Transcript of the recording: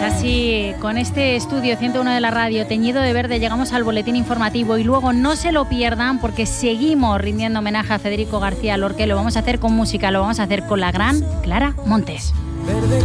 así, con este estudio 101 de la radio teñido de verde, llegamos al boletín informativo y luego no se lo pierdan porque seguimos rindiendo homenaje a Federico García Lorca. Lo vamos a hacer con música, lo vamos a hacer con la gran Clara Montes.